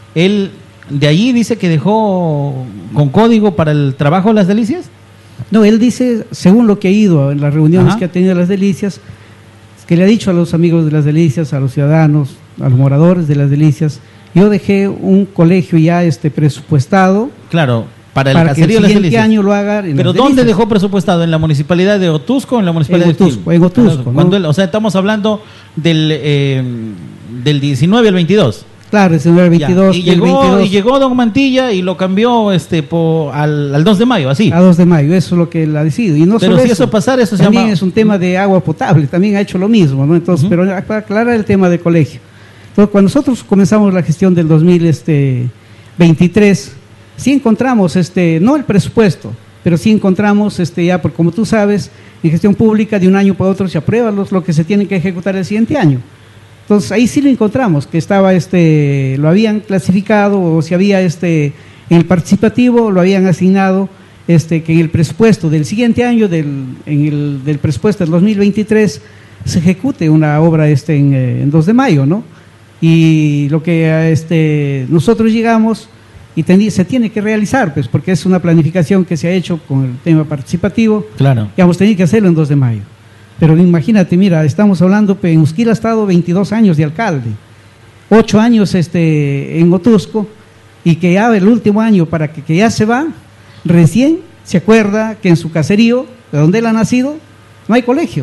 él de allí dice que dejó con código para el trabajo de Las Delicias. No, él dice, según lo que ha ido en las reuniones Ajá. que ha tenido Las Delicias, que le ha dicho a los amigos de Las Delicias, a los ciudadanos, a los moradores de Las Delicias, yo dejé un colegio ya este presupuestado. Claro, para el para caserío que el siguiente de Las Delicias. año lo haga en ¿Pero Las dónde Delicias. dejó presupuestado? ¿En la municipalidad de Otusco o en la municipalidad en Otusco, de Quilmes? En Otusco, Cuando ¿no? él, o sea, estamos hablando del, eh, del diecinueve al veintidós. Claro, el diecinueve al veintidós. Ya, y, llegó, el veintidós. y llegó Don Mantilla y lo cambió este por, al, al dos de mayo, así. A dos de mayo, eso es lo que él ha decidido. Y no pero solo si eso, eso pasara, eso se también llama... es un tema de agua potable, también ha hecho lo mismo, ¿no? Entonces, uh-huh. pero para aclarar el tema de colegio. Entonces, cuando nosotros comenzamos la gestión del dos mil veintitrés, sí encontramos, este, no el presupuesto, pero sí encontramos, este, ya, porque como tú sabes, en gestión pública de un año para otro se aprueba los, lo que se tiene que ejecutar el siguiente año. Entonces ahí sí lo encontramos, que estaba, este, lo habían clasificado, o si había este, en el participativo lo habían asignado, este, que en el presupuesto del siguiente año, del, en el, del presupuesto del dos mil veintitrés, se ejecute una obra este, en, en dos de mayo, ¿no? Y lo que este, nosotros llegamos y ten, se tiene que realizar, pues, porque es una planificación que se ha hecho con el tema participativo, claro. y hemos tenido que hacerlo en dos de mayo. Pero imagínate, mira, estamos hablando, en Usquil ha estado veintidós años de alcalde, ocho años este, en Otusco, y que ya el último año, para que, que ya se va, recién se acuerda que en su caserío, de donde él ha nacido, no hay colegio.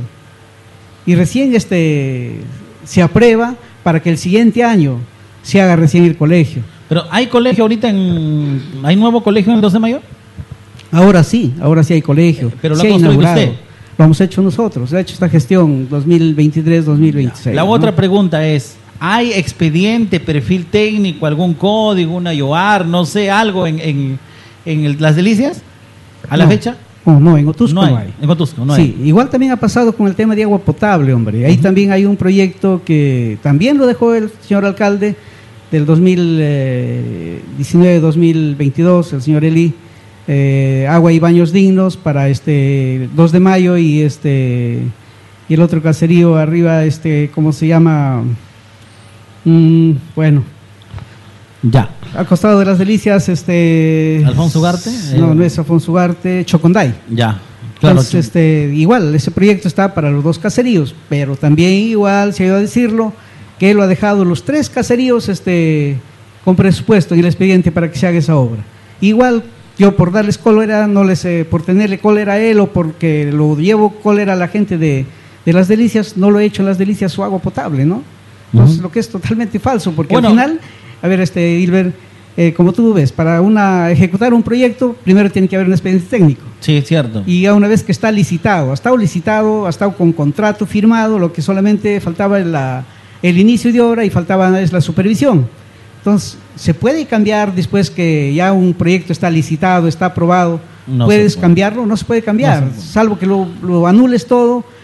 Y recién este, se aprueba para que el siguiente año se haga recién el colegio. Pero ¿hay colegio ahorita en... ¿hay nuevo colegio en el dos de mayo? Ahora sí, ahora sí hay colegio. Pero lo sí ha construido usted. Lo hemos hecho nosotros, se ha hecho esta gestión dos mil veintitrés dos mil veintiséis. La ¿no? otra pregunta es, ¿hay expediente, perfil técnico, algún código, una I O A R, no sé, algo en, en, en el, Las Delicias a la no, fecha? No, no, en Otusco no hay. No hay. En Otusco no sí, hay. Igual también ha pasado con el tema de agua potable, hombre. Ahí uh-huh. también hay un proyecto que también lo dejó el señor alcalde del dos mil diecinueve dos mil veintidós, el señor Eli. Eh, agua y baños dignos para este dos de mayo y este y el otro caserío arriba, este ¿cómo se llama? Mm, bueno, ya al costado de Las Delicias, este Alfonso Ugarte. No, eh, no es Alfonso Ugarte, Choconday. Ya, claro. Entonces, este, igual ese proyecto está para los dos caseríos, pero también igual se ha ido a decirlo que él lo ha dejado los tres caseríos, este, con presupuesto en el expediente para que se haga esa obra. Igual yo por darles cólera, no les, eh, por tenerle cólera a él o porque lo llevo cólera a la gente de, de Las Delicias, no lo he hecho en Las Delicias su agua potable, ¿no? Entonces, uh-huh. lo que es totalmente falso, porque bueno, al final, a ver, este, Hilbert, eh, como tú ves, para una ejecutar un proyecto, primero tiene que haber un expediente técnico. Sí, es cierto. Y ya una vez que está licitado, ha estado licitado, ha estado con contrato firmado, lo que solamente faltaba es la, el inicio de obra y faltaba es la supervisión. Entonces, ¿se puede cambiar después que ya un proyecto está licitado, está aprobado? No ¿Puedes puede. cambiarlo? No se puede cambiar, no se puede. Salvo que lo, lo anules todo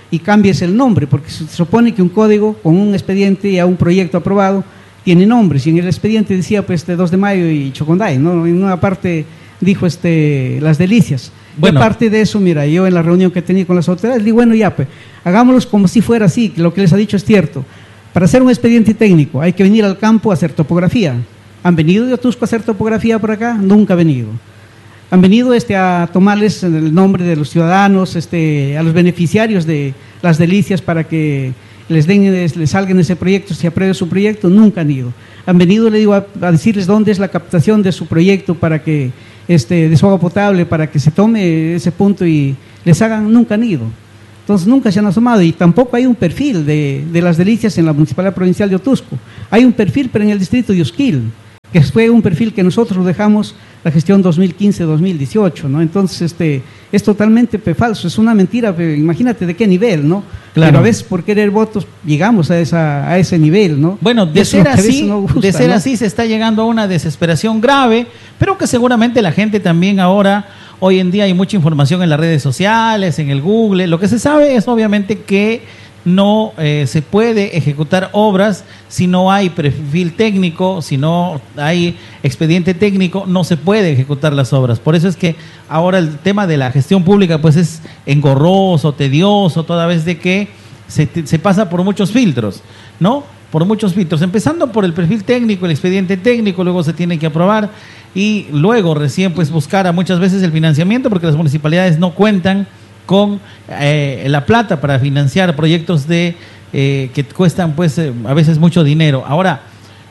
y cambies el nombre, porque se supone que un código con un expediente y a un proyecto aprobado tiene nombres, y en el expediente decía pues de dos de mayo y Choconday, ¿no? En una parte dijo este Las Delicias. Bueno. Y aparte de eso, mira, yo en la reunión que tenía con las autoridades, digo, bueno, ya, pues, hagámoslos como si fuera así, que lo que les ha dicho es cierto. Para hacer un expediente técnico hay que venir al campo a hacer topografía. ¿Han venido de Otusco a hacer topografía por acá? Nunca han venido. Han venido este, a tomarles el nombre de los ciudadanos, este, a los beneficiarios de Las Delicias para que les den, les salgan ese proyecto, se apruebe su proyecto. Nunca han ido. Han venido, le digo, a, a decirles dónde es la captación de su proyecto para que, este, de su agua potable, para que se tome ese punto y les hagan. Nunca han ido. Entonces nunca se han asomado, y tampoco hay un perfil de, de Las Delicias en la Municipalidad Provincial de Otusco. Hay un perfil, pero en el distrito de Usquil, que fue un perfil que nosotros dejamos la gestión dos mil quince dos mil dieciocho, ¿no? Entonces, este, es totalmente pe, falso, es una mentira, pe, imagínate de qué nivel, ¿no? Claro. Pero a veces por querer votos llegamos a esa a ese nivel, ¿no? Bueno, de ser así, no gusta, de ser ¿no? así se está llegando a una desesperación grave, pero que seguramente la gente también ahora, hoy en día hay mucha información en las redes sociales, en el Google, lo que se sabe es obviamente que no eh, se puede ejecutar obras si no hay perfil técnico, si no hay expediente técnico, no se puede ejecutar las obras. Por eso es que ahora el tema de la gestión pública pues es engorroso, tedioso, toda vez de que se, se pasa por muchos filtros, ¿no? Por muchos filtros, empezando por el perfil técnico, el expediente técnico, luego se tiene que aprobar y luego recién pues buscar a muchas veces el financiamiento, porque las municipalidades no cuentan con eh, la plata para financiar proyectos de eh, que cuestan pues eh, a veces mucho dinero. Ahora,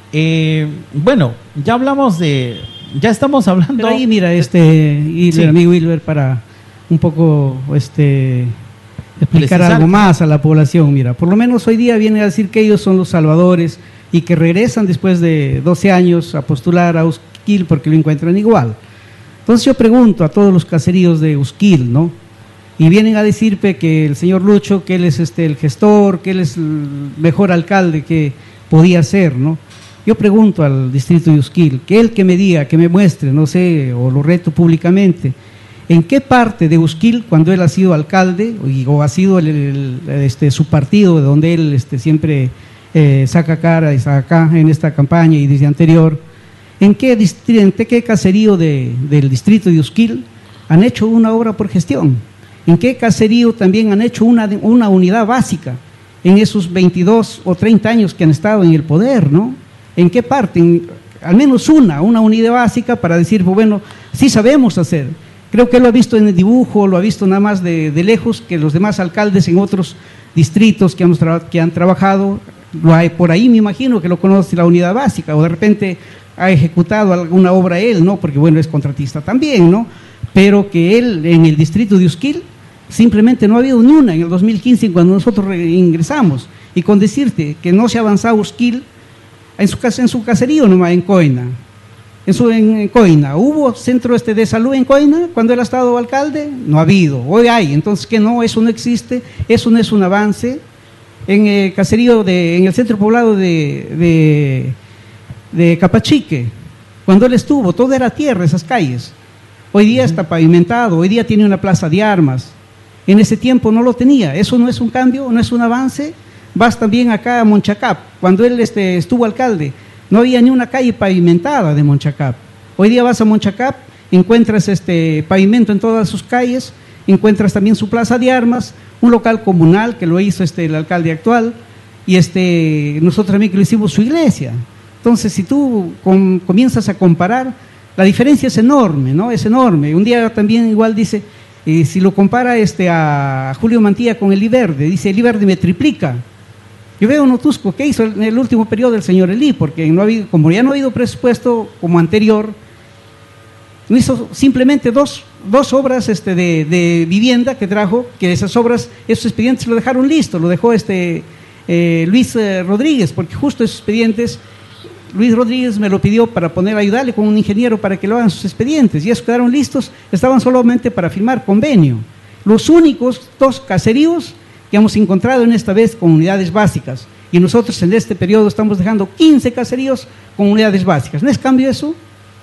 eh, bueno, ya hablamos de, ya estamos hablando. Pero ahí mira, este, y sí. El amigo Wilber, para un poco este explicar Precisar. algo más a la población. Mira, por lo menos hoy día viene a decir que ellos son los salvadores y que regresan después de doce años a postular a Usquil porque lo encuentran igual. Entonces yo pregunto a todos los caseríos de Usquil, ¿no? Y vienen a decirme que el señor Lucho, que él es este, el gestor, que él es el mejor alcalde que podía ser, ¿no? Yo pregunto al distrito de Usquil, que él que me diga, que me muestre, no sé, o lo reto públicamente, en qué parte de Usquil, cuando él ha sido alcalde, o ha sido el, el, este, su partido, de donde él este, siempre eh, saca cara, y saca acá en esta campaña y desde anterior, en qué, distrito, en qué caserío de, del distrito de Usquil han hecho una obra por gestión. ¿En qué caserío también han hecho una, una unidad básica en esos veintidós o treinta años que han estado en el poder, ¿no? ¿En qué parte? En, al menos una, una unidad básica para decir, pues bueno, sí sabemos hacer. Creo que lo ha visto en el dibujo, lo ha visto nada más de, de lejos, que los demás alcaldes en otros distritos que, hemos que han trabajado, lo hay, por ahí me imagino que lo conoce la unidad básica, o de repente ha ejecutado alguna obra él, ¿no? Porque bueno, es contratista también, ¿no? Pero que él en el distrito de Usquil simplemente no ha habido ni una en el dos mil quince cuando nosotros ingresamos. Y con decirte que no se ha avanzado Usquil en su, en su caserío nomás, en Coina. En, su, en Coina. ¿Hubo centro este de salud en Coina cuando él ha estado alcalde? No ha habido. Hoy hay. Entonces, que no, eso no existe. Eso no es un avance. En el caserío, de, en el centro poblado de, de, de Capachique, cuando él estuvo, todo era tierra, esas calles. Hoy día está pavimentado, hoy día tiene una plaza de armas. En ese tiempo no lo tenía. Eso no es un cambio, no es un avance. Vas también acá a Monchacap. Cuando él este, estuvo alcalde, no había ni una calle pavimentada de Monchacap. Hoy día vas a Monchacap, encuentras este pavimento en todas sus calles, encuentras también su plaza de armas, un local comunal que lo hizo este, el alcalde actual, y este, nosotros también que lo hicimos su iglesia. Entonces, si tú com, comienzas a comparar, la diferencia es enorme, ¿no? Es enorme. Un día también igual dice, eh, si lo compara este, a Julio Mantilla con el Iverde, dice, el Iverde me triplica. Yo veo en Otusco, ¿qué hizo en el último periodo el señor Elí? Porque no ha habido, como ya no ha habido presupuesto como anterior, no hizo simplemente dos, dos obras este, de, de vivienda que trajo, que esas obras, esos expedientes lo dejaron listo, lo dejó este, eh, Luis eh, Rodríguez, porque justo esos expedientes, Luis Rodríguez me lo pidió para poner, ayudarle con un ingeniero para que lo hagan sus expedientes, y esos quedaron listos, estaban solamente para firmar convenio. Los únicos dos caseríos que hemos encontrado en esta vez con unidades básicas, y nosotros en este periodo estamos dejando quince caseríos con unidades básicas. ¿No es cambio eso?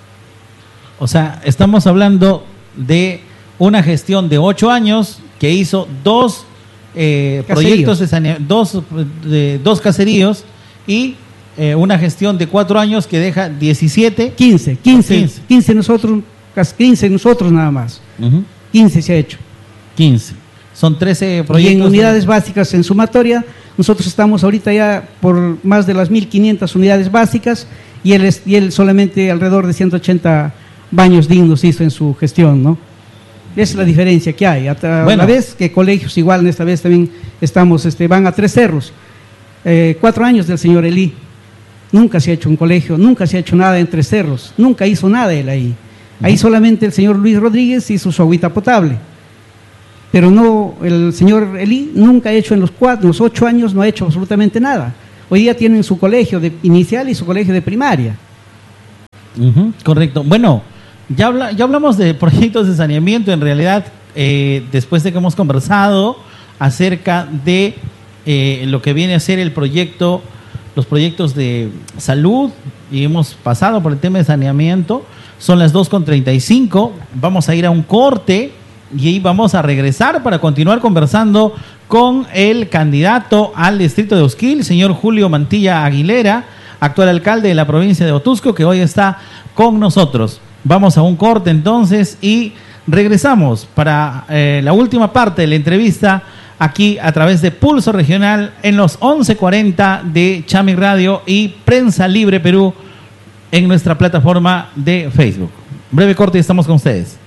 O sea, estamos hablando de una gestión de ocho años que hizo dos eh, proyectos de saneamiento, dos, de, dos caseríos y eh, una gestión de cuatro años que deja diecisiete. quince, quince, quince nosotros, quince nosotros nada más. Uh-huh. quince se ha hecho. quince. Son trece proyectos. Y en unidades de... básicas en sumatoria, nosotros estamos ahorita ya por más de las mil quinientas unidades básicas y él, es, y él solamente alrededor de ciento ochenta baños dignos hizo en su gestión, ¿no? Esa es la diferencia que hay. A bueno. la vez que colegios igual, esta vez también estamos, este, van a Tres Cerros. Eh, cuatro años del señor Elí. Nunca se ha hecho un colegio, nunca se ha hecho nada en Tres Cerros, nunca hizo nada él ahí. Ahí uh-huh. solamente el señor Luis Rodríguez hizo su agüita potable. Pero no, el señor Elí nunca ha hecho en los cuatro, los ocho años, no ha hecho absolutamente nada. Hoy día tienen su colegio de inicial y su colegio de primaria. Uh-huh, correcto. Bueno, ya, habla, ya hablamos de proyectos de saneamiento. En realidad, eh, después de que hemos conversado acerca de eh, lo que viene a ser el proyecto, los proyectos de salud, y hemos pasado por el tema de saneamiento, son las dos con treinta y cinco. Vamos a ir a un corte. Y ahí vamos a regresar para continuar conversando con el candidato al distrito de Osquil, señor Julio Mantilla Aguilera, actual alcalde de la provincia de Otusco, que hoy está con nosotros. Vamos a un corte entonces y regresamos para eh, la última parte de la entrevista aquí a través de Pulso Regional en los once cuarenta de Chami Radio y Prensa Libre Perú en nuestra plataforma de Facebook. Breve corte y estamos con ustedes.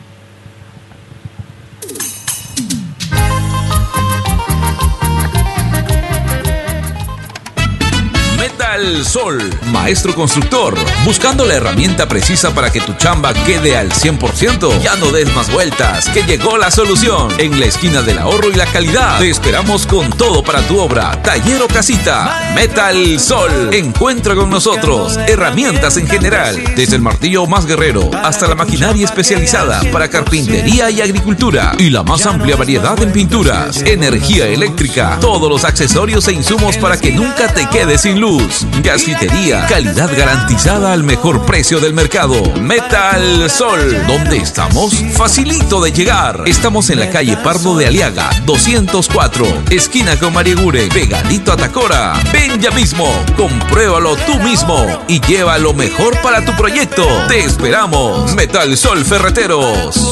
Metal Sol, maestro constructor, buscando la herramienta precisa para que tu chamba quede al cien por ciento. Ya no des más vueltas, que llegó la solución. En la esquina del ahorro y la calidad, te esperamos con todo para tu obra, taller o casita. Metal Sol, encuentra con nosotros herramientas en general, desde el martillo más guerrero hasta la maquinaria especializada para carpintería y agricultura, y la más amplia variedad en pinturas, energía eléctrica, todos los accesorios e insumos para que nunca te quedes sin luz. Gasfitería, calidad garantizada al mejor precio del mercado. Metal Sol, ¿dónde estamos? Facilito de llegar. Estamos en la calle Pardo de Aliaga, doscientos cuatro, esquina con Mariegure, pegadito a Tacora. Ven ya mismo, compruébalo tú mismo y lleva lo mejor para tu proyecto. Te esperamos. Metal Sol Ferreteros.